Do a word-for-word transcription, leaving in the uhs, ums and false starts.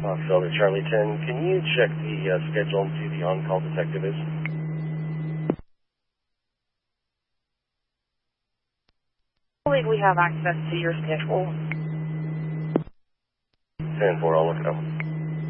Foxtrot to Charlie ten, can you check the uh, schedule and see who the on-call detective is? I believe we have access to your schedule. ten four, I'll look it up.